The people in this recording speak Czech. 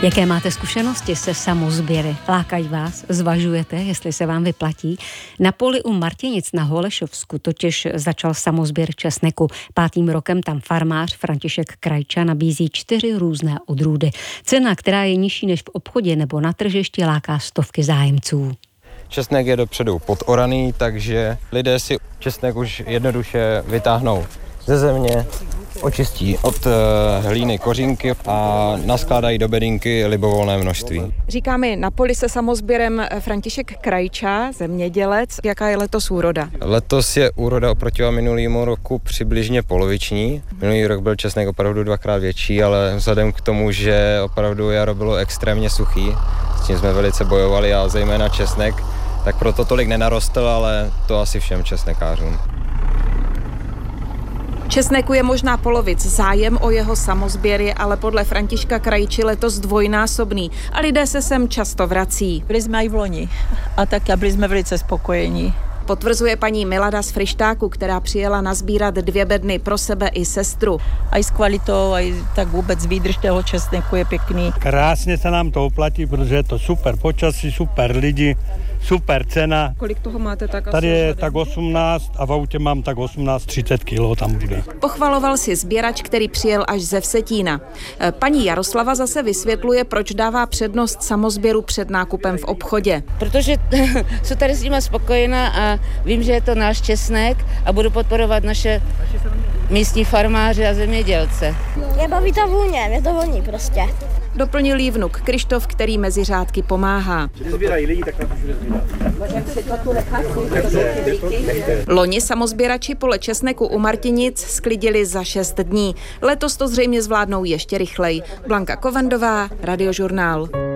Jaké máte zkušenosti se samozběry? Lákají vás? Zvažujete, jestli se vám vyplatí? Na poli u Martinic na Holešovsku totiž začal samozběr česneku. 5. rokem tam farmář František Krajča nabízí 4 různé odrůdy. Cena, která je nižší než v obchodě nebo na tržišti, láká stovky zájemců. Česnek je dopředu podoraný, takže lidé si česnek už jednoduše vytáhnou ze země, očistí od hlíny kořínky a naskládají do bedínky libovolné množství. Říká mi na poli se samozběrem František Krajča, zemědělec. Jaká je letos úroda? Letos je úroda oproti minulému roku přibližně poloviční. Minulý rok byl česnek opravdu 2krát větší, ale vzhledem k tomu, že opravdu jaro bylo extrémně suchý, s tím jsme velice bojovali a zejména česnek, tak proto tolik nenarostl, ale to asi všem česnekářům. Česneku je možná polovic, zájem o jeho samozběr je ale podle Františka Krajči letos dvojnásobný a lidé se sem často vrací. Byli jsme i v loni a tak byli jsme velice spokojení. Potvrzuje paní Milada z Frištáku, která přijela nazbírat 2 bedny pro sebe i sestru. A i s kvalitou, a i tak vůbec výdrž toho česneku je pěkný. Krásně se nám to oplatí, protože je to super počasí, super lidi, super cena. Kolik toho máte tak? Tady je tak 18 a v autě mám tak 18-30 kg tam bude. Pochvaloval si sběrač, který přijel až ze Vsetína. Paní Jaroslava zase vysvětluje, proč dává přednost samozběru před nákupem v obchodě. Protože jsou tady s nimi spokojená a vím, že je to náš česnek a budu podporovat naše místní farmáře a zemědělce. Mě baví ta vůně, mě to voní prostě. Doplnil jí vnuk Krištof, který mezi řádky pomáhá. Loni samozběrači pole česneku u Martinic sklidili za 6 dní. Letos to zřejmě zvládnou ještě rychleji. Blanka Kovendová, Radiožurnál.